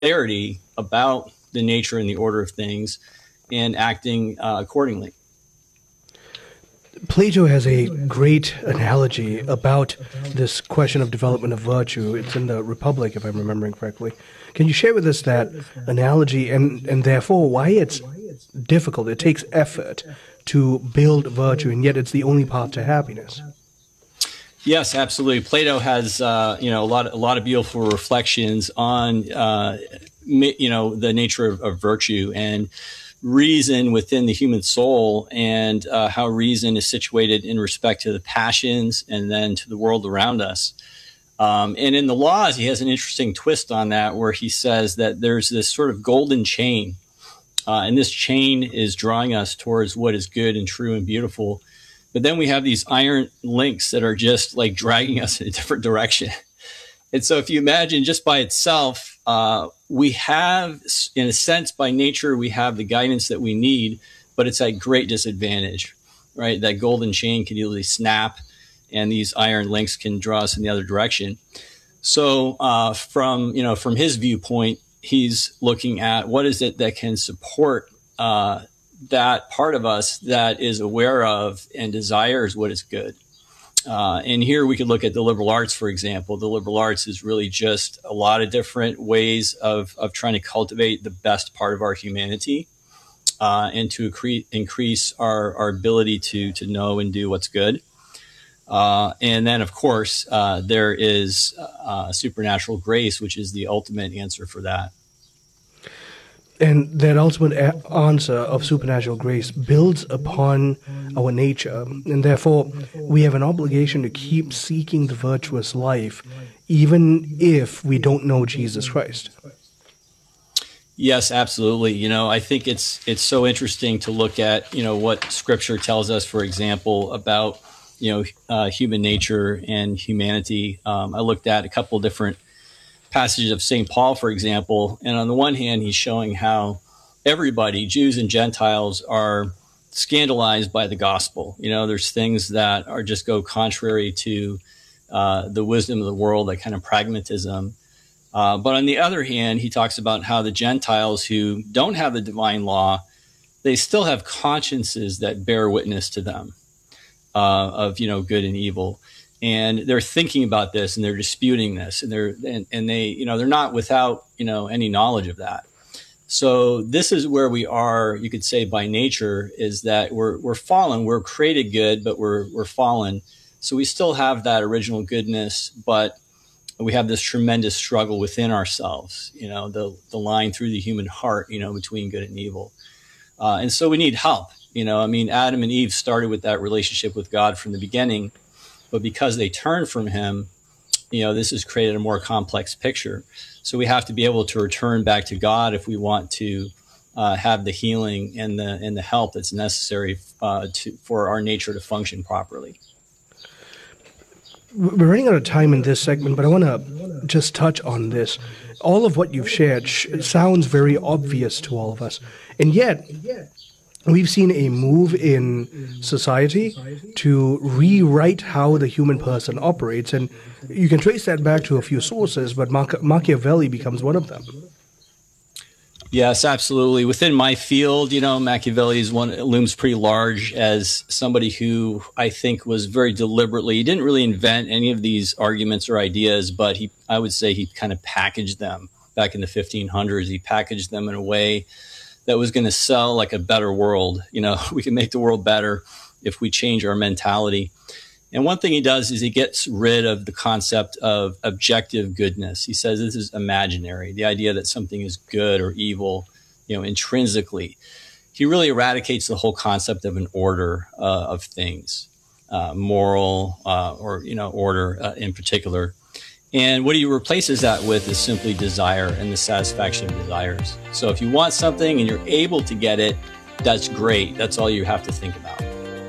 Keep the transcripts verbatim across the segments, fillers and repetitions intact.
clarity about the nature and the order of things and acting uh, accordingly. Plato has a great analogy about this question of development of virtue. It's in the Republic, if I'm remembering correctly. Can you share with us that analogy and, and therefore why it's difficult, it takes effort to build virtue, and yet it's the only path to happiness? Yes, absolutely. Plato has uh, you know a lot a lot of beautiful reflections on uh, you know the nature of, of virtue and reason within the human soul, and uh, how reason is situated in respect to the passions and then to the world around us. Um, and in the Laws, he has an interesting twist on that, where he says that there's this sort of golden chain, uh, and this chain is drawing us towards what is good and true and beautiful. But then we have these iron links that are just like dragging us in a different direction. And so if you imagine just by itself, uh, we have, in a sense, by nature, we have the guidance that we need, but it's at great disadvantage, right? That golden chain can easily snap, and these iron links can draw us in the other direction. So uh, from, you know, from his viewpoint, he's looking at what is it that can support uh, that part of us that is aware of and desires what is good. Uh, and here we could look at the liberal arts, for example. The liberal arts is really just a lot of different ways of, of trying to cultivate the best part of our humanity, uh, and to accre- increase our, our ability to, to know and do what's good. Uh, and then, of course, uh, there is uh, supernatural grace, which is the ultimate answer for that. And that ultimate a- answer of supernatural grace builds upon our nature, and therefore we have an obligation to keep seeking the virtuous life, even if we don't know Jesus Christ. Yes, absolutely. You know, I think it's it's so interesting to look at, you know, what Scripture tells us, for example, about, you know, uh, human nature and humanity. Um, I looked at a couple of different passages of Saint Paul, for example, and on the one hand, he's showing how everybody, Jews and Gentiles, are scandalized by the gospel. You know, there's things that are just go contrary to uh, the wisdom of the world, that kind of pragmatism. Uh, but on the other hand, he talks about how the Gentiles who don't have the divine law, they still have consciences that bear witness to them uh, of, you know, good and evil. And they're thinking about this, and they're disputing this, and they're and, and they, you know, they're not without, you know, any knowledge of that. So this is where we are, you could say, by nature, is that we're we're fallen. We're created good, but we're we're fallen. So we still have that original goodness, but we have this tremendous struggle within ourselves. You know, the the line through the human heart, you know, between good and evil. Uh, and so we need help. You know, I mean, Adam and Eve started with that relationship with God from the beginning. But because they turn from him, you know, this has created a more complex picture. So we have to be able to return back to God if we want to uh, have the healing and the and the help that's necessary uh, to for our nature to function properly. We're running out of time in this segment, but I want to just touch on this. All of what you've shared sh- sounds very obvious to all of us, and yet we've seen a move in society to rewrite how the human person operates, and you can trace that back to a few sources, but Mach- Machiavelli becomes one of them. Yes, absolutely. Within my field, you know, Machiavelli is one looms pretty large as somebody who I think was very deliberately, he didn't really invent any of these arguments or ideas, but he, I would say he kind of packaged them back in the fifteen hundreds. He packaged them in a way that was going to sell like a better world. You know, we can make the world better if we change our mentality. And one thing he does is he gets rid of the concept of objective goodness. He says this is imaginary, the idea that something is good or evil, you know, intrinsically. He really eradicates the whole concept of an order uh, of things, uh, moral uh, or, you know, order uh, in particular. And what he replaces that with is simply desire and the satisfaction of desires. So if you want something and you're able to get it, that's great. That's all you have to think about.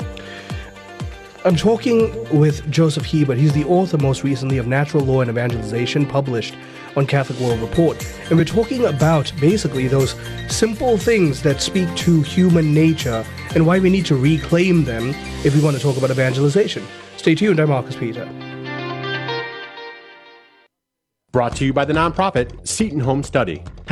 I'm talking with Joseph Hebert. He's the author most recently of Natural Law and Evangelization, published on Catholic World Report. And we're talking about basically those simple things that speak to human nature and why we need to reclaim them if we want to talk about evangelization. Stay tuned. I'm Marcus Peter. Brought to you by the nonprofit Seton Home Study.